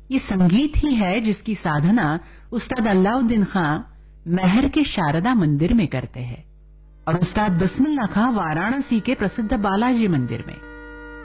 ये संगीत ही है जिसकी साधना उस्ताद अल्लाउद्दीन खां महर के शारदा मंदिर में करते हैं और उस्ताद बिस्मिल्लाह खां वाराणसी के प्रसिद्ध बालाजी मंदिर में।